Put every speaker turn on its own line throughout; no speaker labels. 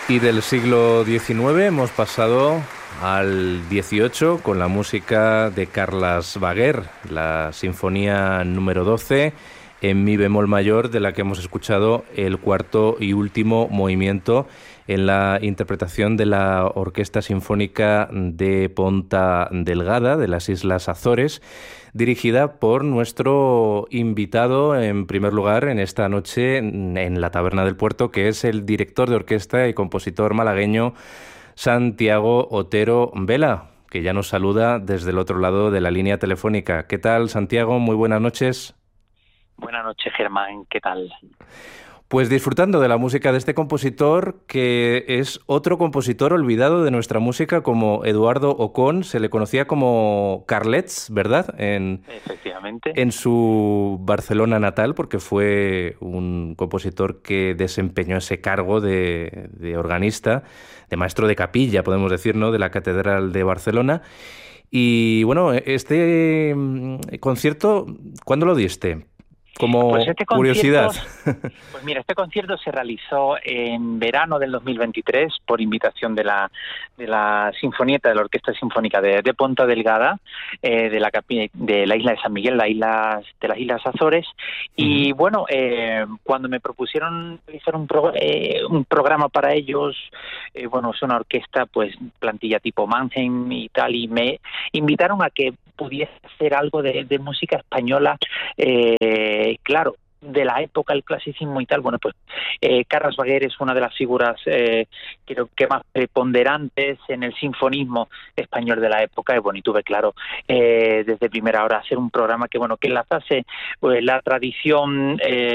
Y del siglo XIX hemos pasado al XVIII con la música de Carles Baguer, la Sinfonía número 12 en mi bemol mayor, de la que hemos escuchado el cuarto y último movimiento en la interpretación de la Orquesta Sinfónica de Ponta Delgada de las Islas Azores, dirigida por nuestro invitado, en primer lugar, en esta noche en la Taberna del Puerto, que es el director de orquesta y compositor malagueño Santiago Otero Vela, que ya nos saluda desde el otro lado de la línea telefónica. ¿Qué tal, Santiago? Muy buenas noches.
Buenas noches, Germán. ¿Qué tal?
Pues disfrutando de la música de este compositor, que es otro compositor olvidado de nuestra música, como Eduardo Ocón. Se le conocía como Carlets, ¿verdad?
Efectivamente.
En su Barcelona natal, porque fue un compositor que desempeñó ese cargo de organista, de maestro de capilla, podemos decir, ¿no?, de la Catedral de Barcelona. Y bueno, este concierto, ¿cuándo lo diste? Como
pues este
curiosidad.
Pues mira, este concierto se realizó en verano del 2023 por invitación de la Sinfonieta, de la Orquesta Sinfónica de Ponta Delgada, de la isla de San Miguel, de las Islas Azores. Y bueno, cuando me propusieron realizar un programa para ellos, bueno, es una orquesta, pues plantilla tipo Mannheim y tal, y me invitaron a que pudiese hacer algo de música española, claro, de la época, el clasicismo y tal. Bueno, pues Carles Baguer es una de las figuras creo que más preponderantes en el sinfonismo español de la época, y bueno, y tuve claro desde primera hora hacer un programa que, bueno, que enlazase pues la tradición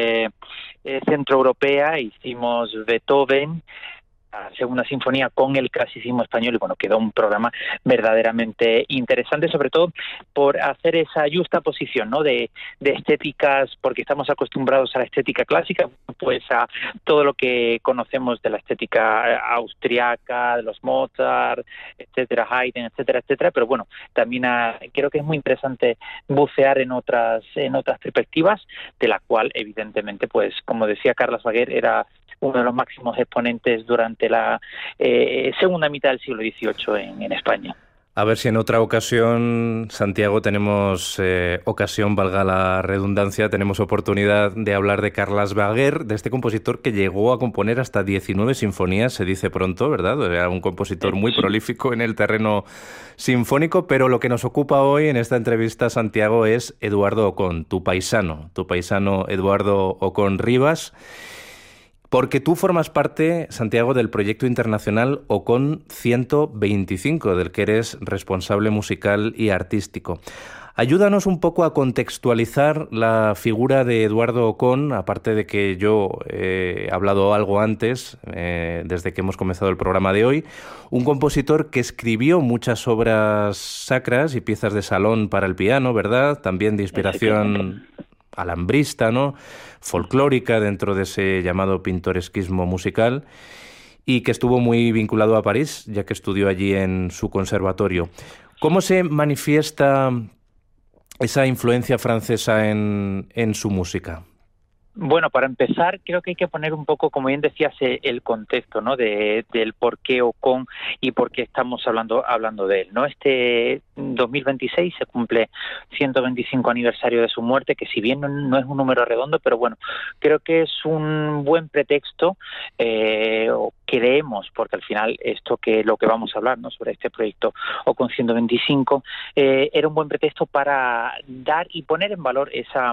centroeuropea. Hicimos Beethoven, la segunda sinfonía, con el clasicismo español, y bueno, quedó un programa verdaderamente interesante, sobre todo por hacer esa justa posición, ¿no?, de estéticas, porque estamos acostumbrados a la estética clásica, pues a todo lo que conocemos de la estética austriaca, de los Mozart, etcétera, Haydn, etcétera, etcétera, pero bueno, también creo que es muy interesante bucear en otras perspectivas, de la cual evidentemente, pues como decía Carles Baguer, era uno de los máximos exponentes durante la segunda mitad del siglo XVIII en España.
A ver si en otra ocasión, Santiago, tenemos ocasión, valga la redundancia, tenemos oportunidad de hablar de Carles Baguer, de este compositor que llegó a componer hasta 19 sinfonías, se dice pronto, ¿verdad? Era un compositor muy prolífico en el terreno sinfónico, pero lo que nos ocupa hoy en esta entrevista, Santiago, es Eduardo Ocón, tu paisano Eduardo Ocón Rivas. Porque tú formas parte, Santiago, del proyecto internacional Ocón 125, del que eres responsable musical y artístico. Ayúdanos un poco a contextualizar la figura de Eduardo Ocón, aparte de que yo he hablado algo antes, desde que hemos comenzado el programa de hoy, un compositor que escribió muchas obras sacras y piezas de salón para el piano, ¿verdad? También de inspiración alambrista, ¿no?, folclórica, dentro de ese llamado pintoresquismo musical, y que estuvo muy vinculado a París, ya que estudió allí en su conservatorio. ¿Cómo se manifiesta esa influencia francesa en su música?
Bueno, para empezar, creo que hay que poner un poco, como bien decías, el contexto, ¿no?, del por qué Ocón y por qué estamos hablando de él, ¿no? Este 2026 se cumple 125 aniversario de su muerte, que si bien no es un número redondo, pero bueno, creo que es un buen pretexto, creemos, porque al final esto que lo que vamos a hablar, ¿no?, sobre este proyecto Ocón 125, era un buen pretexto para dar y poner en valor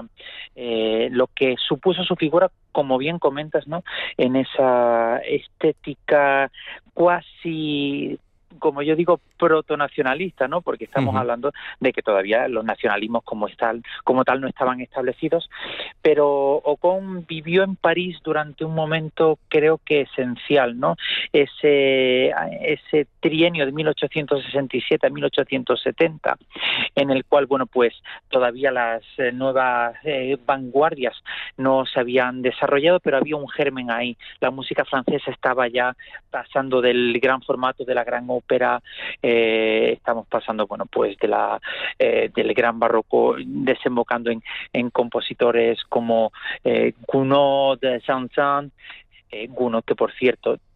lo que supuso su figura, como bien comentas, ¿no?, en esa estética cuasi, como yo digo, protonacionalista, ¿no?, porque estamos hablando de que todavía los nacionalismos como tal no estaban establecidos, pero Ocón vivió en París durante un momento, creo que esencial, ¿no?, ese trienio de 1867 a 1870, en el cual, bueno, pues todavía las nuevas vanguardias no se habían desarrollado, pero había un germen ahí. La música francesa estaba ya pasando del gran formato de la gran ópera, estamos pasando, bueno, pues del gran barroco, desembocando en compositores como Gounod, de Saint-Saëns, Gounod, que por cierto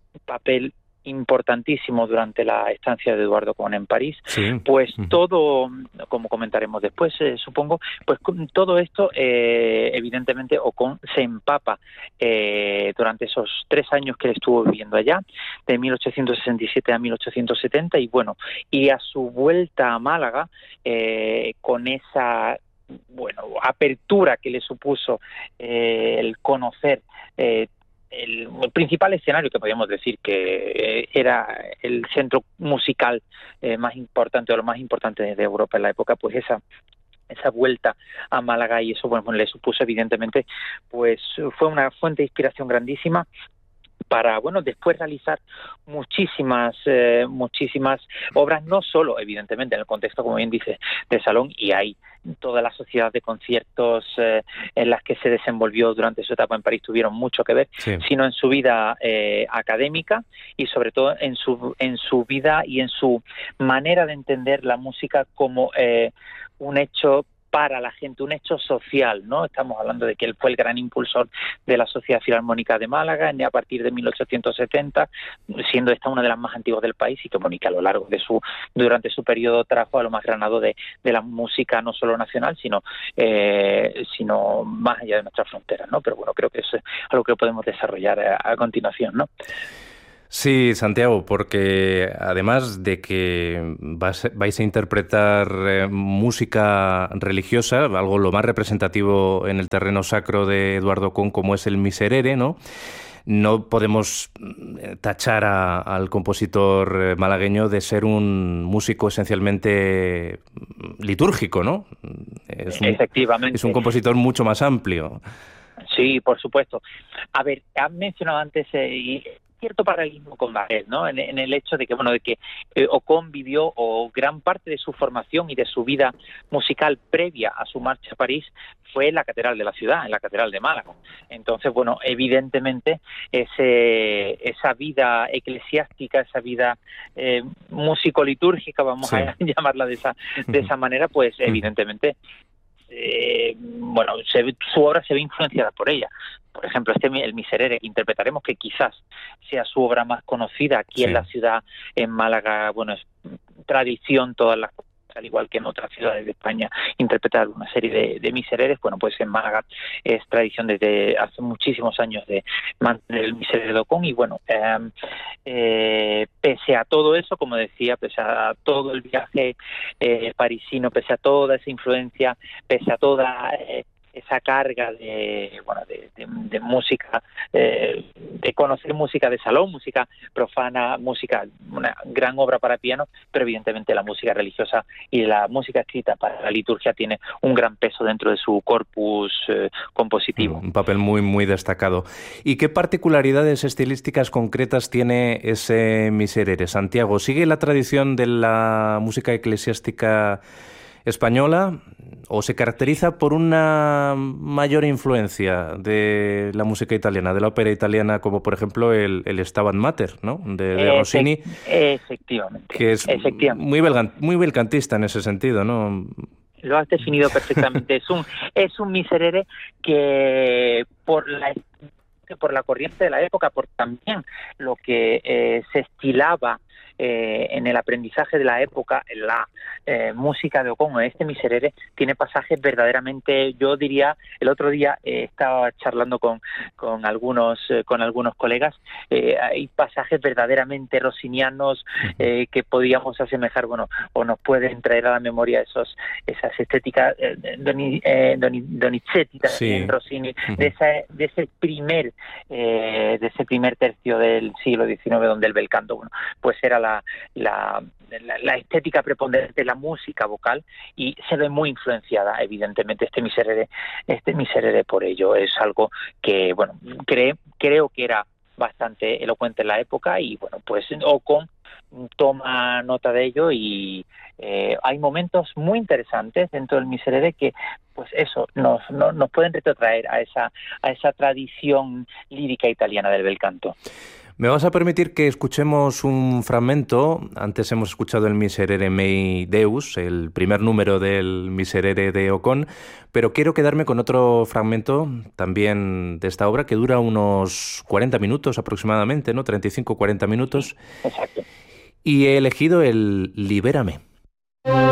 papel importantísimo durante la estancia de Eduardo Ocón en París,
Sí.
pues todo, como comentaremos después, supongo, pues con todo esto, evidentemente Ocón se empapa durante esos 3 años que él estuvo viviendo allá, de 1867 a 1870, y bueno, y a su vuelta a Málaga, con esa apertura que le supuso el conocer el principal escenario, que podríamos decir que era el centro musical más importante o lo más importante de Europa en la época, pues esa vuelta a Málaga, y eso bueno, le supuso evidentemente, pues fue una fuente de inspiración grandísima para, bueno, después realizar muchísimas obras, no solo, evidentemente, en el contexto, como bien dice, de salón, y hay toda la sociedad de conciertos en las que se desenvolvió durante su etapa en París tuvieron mucho que ver,
Sí.
sino en su vida académica, y sobre todo en su vida y en su manera de entender la música como un hecho para la gente, un hecho social, ¿no? Estamos hablando de que él fue el gran impulsor de la Sociedad Filarmónica de Málaga a partir de 1870, siendo esta una de las más antiguas del país, y que, bueno, y que a lo largo de durante su periodo trajo a lo más granado de la música, no solo nacional, sino más allá de nuestras fronteras, ¿no? Pero bueno, creo que eso es algo que podemos desarrollar a continuación, ¿no?
Sí, Santiago, porque además de que vais a interpretar música religiosa, algo lo más representativo en el terreno sacro de Eduardo Ocón, como es el Miserere, ¿no? No podemos tachar al compositor malagueño de ser un músico esencialmente litúrgico, ¿no?
Efectivamente.
Es un compositor mucho más amplio.
Sí, por supuesto. A ver, has mencionado antes cierto paralelismo con Barret, ¿no? En el hecho de que, bueno, Ocón vivió, o gran parte de su formación y de su vida musical previa a su marcha a París fue en la catedral de la ciudad, en la catedral de Málaga. Entonces, bueno, evidentemente esa vida eclesiástica, esa vida músico-litúrgica, vamos a llamarla de esa manera, pues evidentemente su obra se ve influenciada por ella. Por ejemplo, el Miserere que interpretaremos, que quizás sea su obra más conocida aquí en la ciudad, en Málaga, bueno, es tradición todas las, al igual que en otras ciudades de España, interpretar una serie de misereres. Bueno, pues en Málaga es tradición desde hace muchísimos años de mantener el Miserere de Ocón, y bueno, pese a todo eso, como decía, pese a todo el viaje parisino, pese a toda esa influencia, pese a toda esa carga de música, de conocer música de salón, música profana, una gran obra para piano, pero evidentemente la música religiosa y la música escrita para la liturgia tiene un gran peso dentro de su corpus compositivo.
Un papel muy, muy destacado. ¿Y qué particularidades estilísticas concretas tiene ese Miserere, Santiago? ¿Sigue la tradición de la música eclesiástica española o se caracteriza por una mayor influencia de la música italiana, de la ópera italiana, como por ejemplo el Stabat Mater, ¿no? de Rossini?
Efectivamente.
Que es muy belcantista en ese sentido, ¿no?
Lo has definido perfectamente. Es un Miserere que por la corriente de la época, por también lo que se estilaba en el aprendizaje de la época, en la música de Ocón, este Miserere tiene pasajes verdaderamente, yo diría, el otro día estaba charlando con algunos colegas, hay pasajes verdaderamente rossinianos que podíamos asemejar, bueno, o nos pueden traer a la memoria esas estéticas Donizetti también, Rossini, de ese primer tercio del siglo XIX, donde el bel canto, bueno, pues era la estética preponderante, la música vocal, y se ve muy influenciada evidentemente este Miserere por ello. Es algo que, bueno, creo que era bastante elocuente en la época, y bueno, pues Ocón toma nota de ello, y hay momentos muy interesantes dentro del Miserere que, pues eso, nos pueden retrotraer a esa tradición lírica italiana del bel canto.
Me vas a permitir que escuchemos un fragmento. Antes hemos escuchado el Miserere mei Deus, el primer número del Miserere de Ocon, pero quiero quedarme con otro fragmento también de esta obra que dura unos 40 minutos aproximadamente, ¿no? 35-40 minutos.
Exacto.
Y he elegido el Libérame.